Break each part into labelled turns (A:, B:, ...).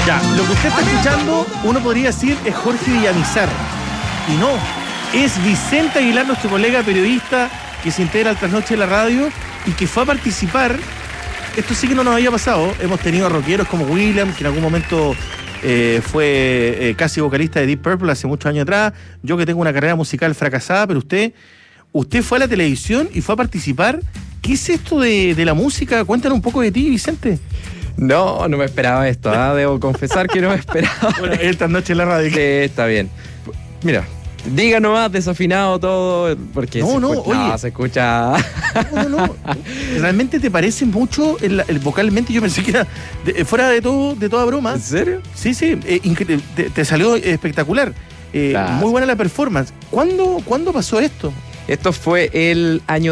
A: Ya, lo que usted está escuchando, uno podría decir es Jorge Villamizar. Y no, es Vicente Aguilar, nuestro colega periodista que se integra al Trasnoche de la radio y que fue a participar. Esto sí que no nos había pasado. Hemos tenido rockeros como William, que en algún momento fue casi vocalista de Deep Purple hace muchos años atrás. Yo que tengo una carrera musical fracasada, pero usted fue a la televisión y fue a participar. ¿Qué es esto de la música? Cuéntanos un poco de ti, Vicente.
B: No me esperaba esto, debo confesar que no me esperaba.
A: Bueno, esta noche en la radio.
B: Sí, está bien. Mira, diga nomás, desafinado todo, porque se escucha.
A: No. ¿Realmente te parece mucho el vocalmente? Yo pensé que era fuera de toda broma.
B: ¿En serio?
A: Sí, te salió espectacular. Muy buena la performance. ¿Cuándo pasó esto?
B: Esto fue el año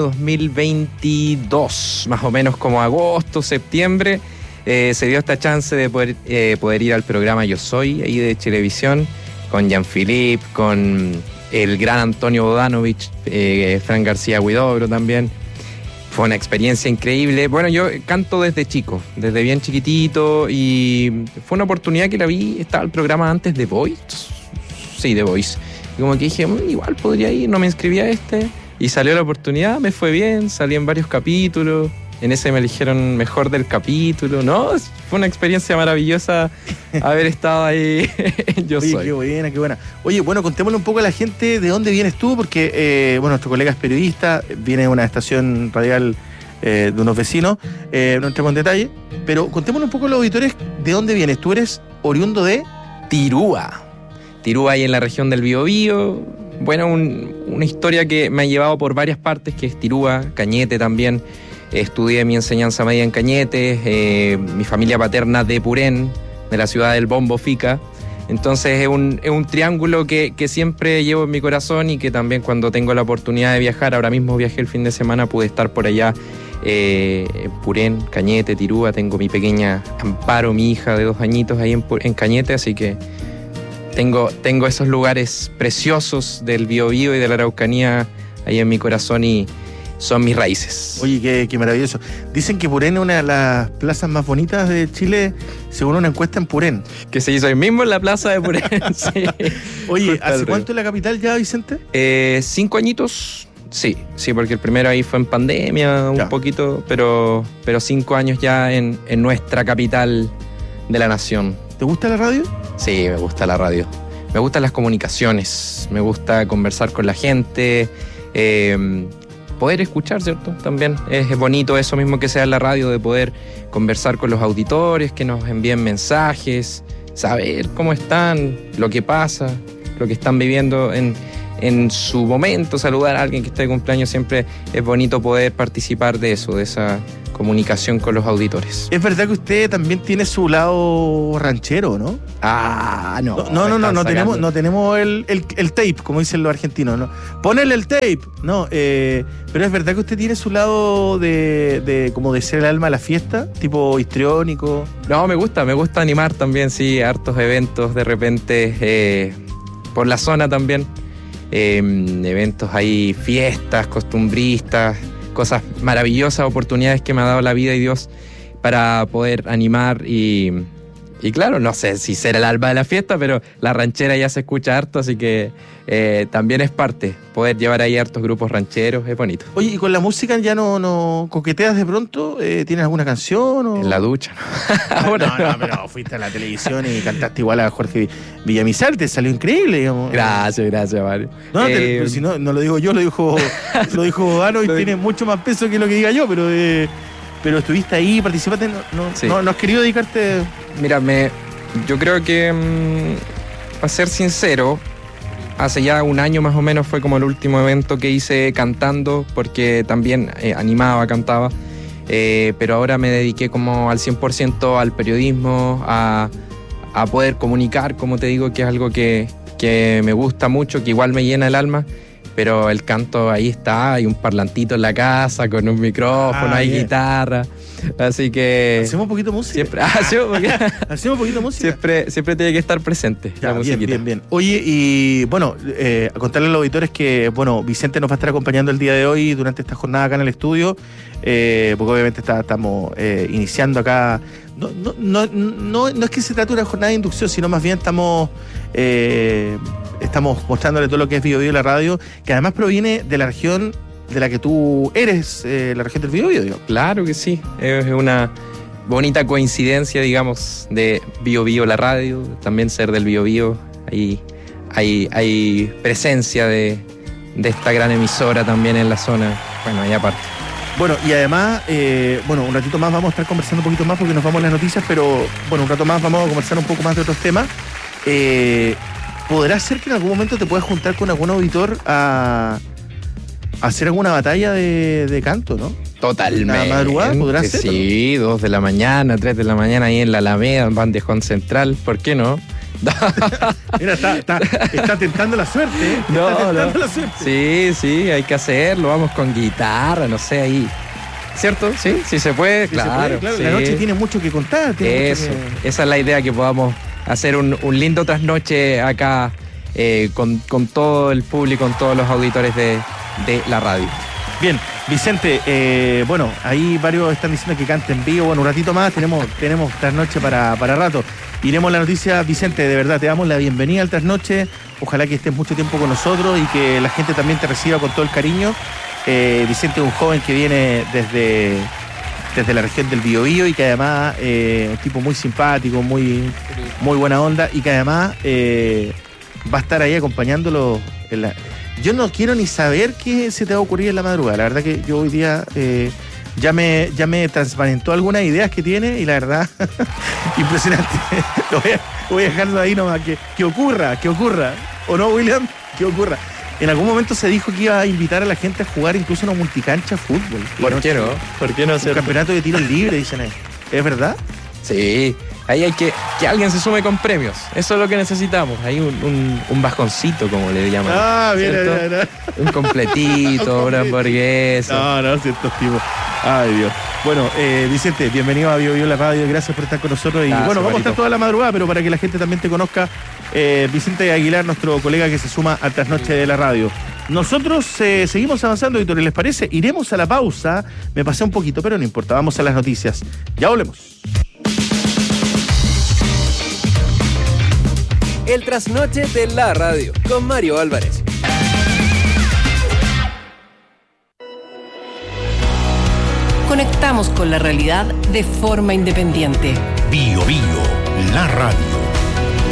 B: 2022, más o menos como agosto, septiembre. Se dio esta chance de poder ir al programa Yo Soy, ahí de Chilevisión, con Jean-Philippe, con el gran Antonio Bodanovich, Fran García Huidobro también. Fue una experiencia increíble. Bueno, yo canto desde chico, desde bien chiquitito, y fue una oportunidad que la vi. Estaba el programa antes de Voice. Sí, de Voice. Y como que dije, igual podría ir, no me inscribí a este. Y salió la oportunidad, me fue bien, salí en varios capítulos. En ese me eligieron mejor del capítulo. No, fue una experiencia maravillosa haber estado ahí en Yo Soy.
A: Qué buena. Oye, bueno, contémosle un poco a la gente de dónde vienes tú, porque, nuestro colega es periodista, viene de una estación radial de unos vecinos, no entremos en detalle, pero contémosle un poco a los auditores de dónde vienes. Tú eres oriundo de
B: Tirúa, ahí en la región del Biobío. Bueno, una historia que me ha llevado por varias partes, que es Tirúa, Cañete también. Estudié mi enseñanza media en Cañete, mi familia paterna de Purén, de la ciudad del Bombo Fica. Entonces es un triángulo que siempre llevo en mi corazón y que también cuando tengo la oportunidad de viajar, ahora mismo viajé el fin de semana, pude estar por allá en Purén, Cañete, Tirúa. Tengo mi pequeña Amparo, mi hija de 2 añitos ahí en Cañete, así que tengo esos lugares preciosos del Biobío y de la Araucanía ahí en mi corazón y son mis raíces.
A: Oye, qué maravilloso. Dicen que Purén es una de las plazas más bonitas de Chile, según una encuesta en Purén.
B: Que se hizo ahí mismo en la plaza de Purén, sí.
A: Oye, ¿hace cuánto en la capital ya, Vicente?
B: 5 añitos, sí, porque el primero ahí fue en pandemia, un poquito, pero 5 años ya en nuestra capital de la nación.
A: ¿Te gusta la radio?
B: Sí, me gusta la radio. Me gustan las comunicaciones, me gusta conversar con la gente, poder escuchar, ¿cierto? También es bonito eso mismo que sea en la radio, de poder conversar con los auditores, que nos envíen mensajes, saber cómo están, lo que pasa, lo que están viviendo en su momento, saludar a alguien que esté de cumpleaños. Siempre es bonito poder participar de eso, de esa comunicación con los auditores.
A: Es verdad que usted también tiene su lado ranchero, ¿no? No tenemos el tape, como dicen los argentinos, ¿no? Ponele el tape, ¿no? Pero es verdad que usted tiene su lado de como de ser el alma de la fiesta, tipo histriónico.
B: No, me gusta animar también, sí, hartos eventos de repente, por la zona también, eventos ahí, fiestas costumbristas, cosas maravillosas, oportunidades que me ha dado la vida y Dios para poder animar y claro, no sé si ser el alma de la fiesta, pero la ranchera ya se escucha harto, así que también es parte. Poder llevar ahí hartos grupos rancheros es bonito.
A: Oye, ¿y con la música ya no coqueteas de pronto? ¿Tienes alguna canción?
B: En la ducha, ¿no?
A: No, fuiste a la televisión y cantaste igual a Jorge Villamizar, te salió increíble, digamos.
B: Gracias, Mario.
A: Si no lo digo yo, lo dijo Bodano y tiene mucho más peso que lo que diga yo, pero estuviste ahí, participaste, no has querido dedicarte.
B: Mira, yo creo que, para ser sincero, hace ya 1 año más o menos fue como el último evento que hice cantando, porque también animaba, cantaba, pero ahora me dediqué como al 100% al periodismo, a poder comunicar, como te digo, que es algo que me gusta mucho, que igual me llena el alma, pero el canto ahí está, hay un parlantito en la casa con un micrófono, hay guitarra, así que...
A: ¿Hacemos un poquito de música?
B: Siempre, hacemos
A: un poquito de música.
B: Siempre tiene que estar presente
A: ya,
B: la musiquita.
A: Bien. Oye, y bueno, a contarle a los auditores que, bueno, Vicente nos va a estar acompañando el día de hoy durante esta jornada acá en el estudio, porque obviamente estamos iniciando acá. No es que se trate de una jornada de inducción, sino más bien estamos mostrándole todo lo que es Bio Bio la radio, que además proviene de la región de la que tú eres, la región del Bio Bio, digo.
B: Claro que sí, es una bonita coincidencia, digamos, de Bio Bio la radio, también ser del Bio Bio. Hay presencia de esta gran emisora también en la zona, bueno, ahí aparte.
A: Bueno, y además, un ratito más vamos a estar conversando un poquito más porque nos vamos a las noticias, pero bueno, un rato más vamos a conversar un poco más de otros temas. ¿Podrá ser que en algún momento te puedas juntar con algún auditor a hacer alguna batalla de canto, no?
B: Totalmente.
A: ¿La madrugada podrá ser?
B: Sí, 2 de la mañana, 3 de la mañana ahí en la Alameda, en Bandejón Central, ¿por qué no?
A: Mira, está tentando la suerte, ¿eh?
B: La suerte. Sí, hay que hacerlo, vamos con guitarra, no sé, ahí. ¿Cierto? Sí, se puede, claro.
A: Sí.
B: La
A: noche tiene mucho que contar.
B: Esa es la idea, que podamos hacer un lindo trasnoche acá con todo el público, con todos los auditores de la radio.
A: Bien, Vicente, ahí varios están diciendo que cante en vivo. Bueno, un ratito más, tenemos trasnoche para rato. Iremos a la noticia. Vicente, de verdad, te damos la bienvenida al trasnoche. Ojalá que estés mucho tiempo con nosotros y que la gente también te reciba con todo el cariño. Vicente es un joven que viene desde la región del Biobío y que además un tipo muy simpático, muy buena onda, y que además va a estar ahí acompañándolo Yo no quiero ni saber qué se te va a ocurrir en la madrugada. La verdad que yo hoy día ya me transparentó algunas ideas que tiene y la verdad, impresionante. Voy a dejarlo ahí nomás, que ocurra. ¿O no, William? Que ocurra. En algún momento se dijo que iba a invitar a la gente a jugar incluso una multicancha de fútbol.
B: ¿Por qué no? ¿Por qué no hacer
A: un campeonato de tiros libres, dicen ahí? ¿Es verdad?
B: Sí. Ahí hay que alguien se sume con premios. Eso es lo que necesitamos. Hay un bajoncito, como le llaman.
A: Mira.
B: Un completito, una hamburguesa.
A: No, ciertos tipos. Ay, Dios. Bueno, Vicente, bienvenido a Bio Bio la radio. Gracias por estar con nosotros. Y
B: gracias,
A: vamos a estar toda la madrugada, pero para que la gente también te conozca, Vicente Aguilar, nuestro colega que se suma al trasnoche de la radio. Nosotros seguimos avanzando, Víctor, ¿les parece? Iremos a la pausa. Me pasé un poquito, pero no importa. Vamos a las noticias. Ya volvemos.
C: El trasnoche de la radio con Mario Álvarez.
D: Conectamos con la realidad de forma independiente.
E: Bio Bio, la radio.